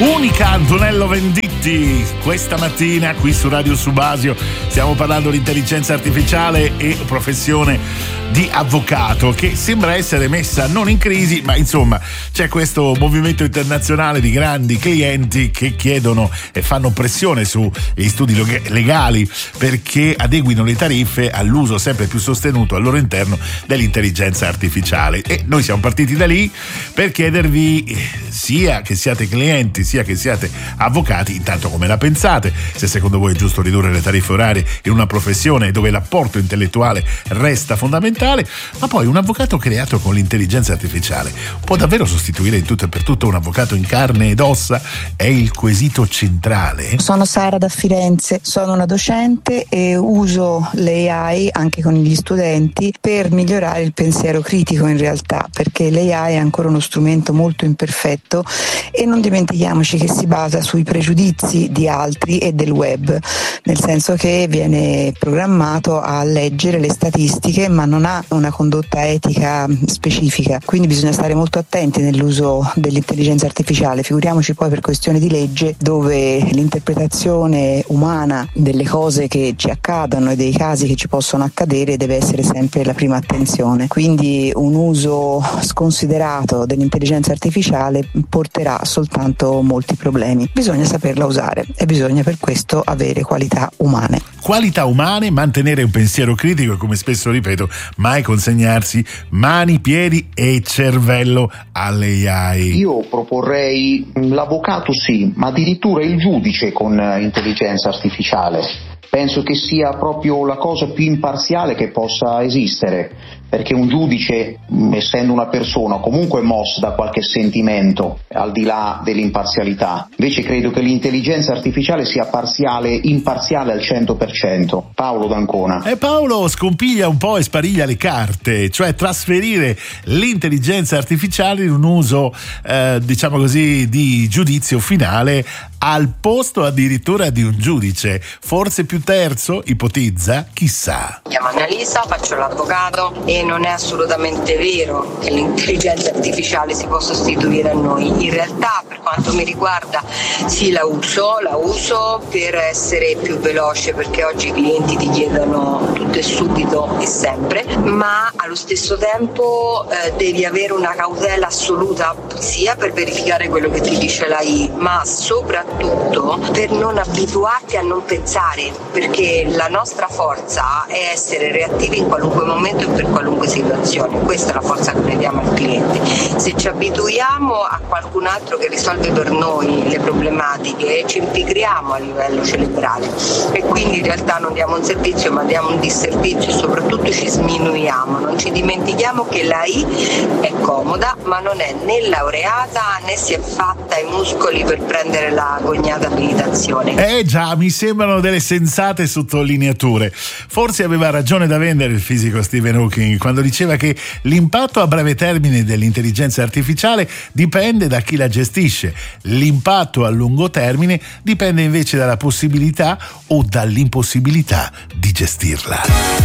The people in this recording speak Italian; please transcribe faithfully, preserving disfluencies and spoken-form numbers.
Unica Antonello Venditti, questa mattina qui su Radio Subasio stiamo parlando di intelligenza artificiale e professione di avvocato, che sembra essere messa non in crisi, ma insomma c'è questo movimento internazionale di grandi clienti che chiedono e fanno pressione sugli studi legali perché adeguino le tariffe all'uso sempre più sostenuto al loro interno dell'intelligenza artificiale. E noi siamo partiti da lì per chiedervi, sia che siate clienti sia che siate avvocati, intanto come la pensate, se secondo voi è giusto ridurre le tariffe orarie in una professione dove l'apporto intellettuale resta fondamentale. Ma poi un avvocato creato con l'intelligenza artificiale può davvero sostituire in tutto e per tutto un avvocato in carne ed ossa? È il quesito centrale. Sono Sara da Firenze, sono una docente e uso l'A I anche con gli studenti per migliorare il pensiero critico, in realtà, perché l'A I è ancora uno strumento molto imperfetto e non dimentichiamoci che si basa sui pregiudizi di altri e del web, nel senso che viene programmato a leggere le statistiche ma non ha una condotta etica specifica, quindi bisogna stare molto attenti nell'uso dell'intelligenza artificiale, figuriamoci poi per questioni di legge dove l'interpretazione umana delle cose che ci accadono e dei casi che ci possono accadere deve essere sempre la prima attenzione, quindi un uso sconsiderato dell'intelligenza artificiale porterà soltanto molti problemi. Bisogna saperla usare e bisogna per questo avere qualità umane. Qualità umane, mantenere un pensiero critico e, come spesso ripeto, mai consegnarsi mani, piedi e cervello alle A I. Io proporrei l'avvocato sì, ma addirittura il giudice con intelligenza artificiale. Penso che sia proprio la cosa più imparziale che possa esistere, perché un giudice, essendo una persona comunque mossa da qualche sentimento al di là dell'imparzialità, invece credo che l'intelligenza artificiale sia parziale, imparziale al cento per cento. Paolo d'Ancona. E Paolo scompiglia un po' e spariglia le carte, cioè trasferire l'intelligenza artificiale in un uso eh, diciamo così di giudizio finale al posto addirittura di un giudice, forse più terzo, ipotizza, chissà. Mi chiamo Annalisa, faccio l'avvocato e non è assolutamente vero che l'intelligenza artificiale si può sostituire a noi. In realtà, per quanto mi riguarda, sì, la uso, la uso per essere più veloce, perché oggi i clienti ti chiedono tutto e subito e sempre, ma allo stesso tempo eh, devi avere una cautela assoluta sia per verificare quello che ti dice l'A I, ma soprattutto per non abituarti a non pensare, perché la nostra forza è essere reattivi in qualunque momento e per qualunque situazione. Questa è la forza che noi diamo al cliente. Se ci abituiamo a qualcun altro che risolve per noi le problematiche, ci impigriamo a livello cerebrale e quindi in realtà non diamo un servizio ma diamo un disservizio e soprattutto ci sminuiamo. Non ci dimentichiamo che l'A I è comoda ma non è né laureata né si è fatta i muscoli per prendere la agognata abilitazione. Eh già, mi sembrano delle sensate sottolineature. Forse aveva ragione da vendere il fisico Stephen Hawking quando diceva che l'impatto a breve termine dell'intelligenza artificiale dipende da chi la gestisce, l'impatto a lungo termine dipende invece dalla possibilità o dall'impossibilità di gestirla.